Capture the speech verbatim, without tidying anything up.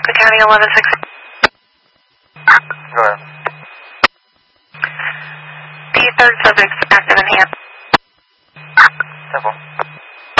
Franklin County eleven six. Go ahead. The third subject's active in hand. Simple.